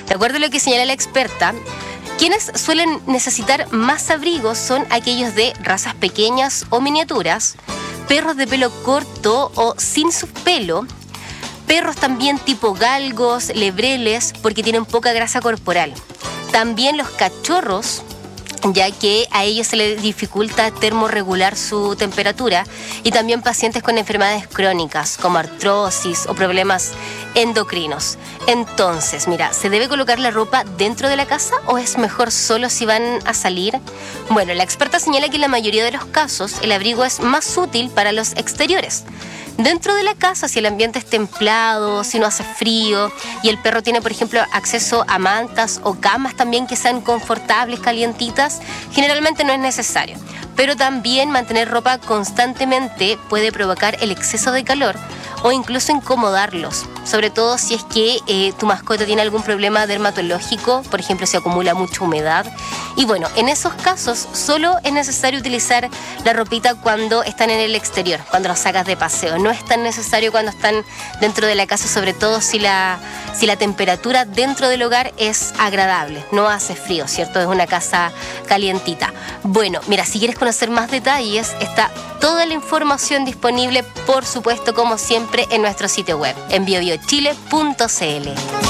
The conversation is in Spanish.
De acuerdo a lo que señala la experta, quienes suelen necesitar más abrigos son aquellos de razas pequeñas o miniaturas, perros de pelo corto o sin su pelo, perros también tipo galgos, lebreles, porque tienen poca grasa corporal. También los cachorros, ya que a ellos se les dificulta termorregular su temperatura, y también pacientes con enfermedades crónicas como artrosis o problemas endocrinos. Entonces, mira, ¿se debe colocar la ropa dentro de la casa o es mejor solo si van a salir? Bueno, la experta señala que en la mayoría de los casos el abrigo es más útil para los exteriores. Dentro de la casa, si el ambiente es templado, si no hace frío y el perro tiene, por ejemplo, acceso a mantas o camas también que sean confortables, calientitas, generalmente no es necesario. Pero también mantener ropa constantemente puede provocar el exceso de calor o incluso incomodarlos, sobre todo si es que tu mascota tiene algún problema dermatológico, por ejemplo, si acumula mucha humedad. Y bueno, en esos casos solo es necesario utilizar la ropita cuando están en el exterior, cuando los sacas de paseo. No es tan necesario cuando están dentro de la casa, sobre todo si la temperatura dentro del hogar es agradable, no hace frío, ¿cierto? Es una casa calientita. Bueno, mira, si quieres conocer más detalles, está toda la información disponible, por supuesto, como siempre, en nuestro sitio web, en biobiochile.cl.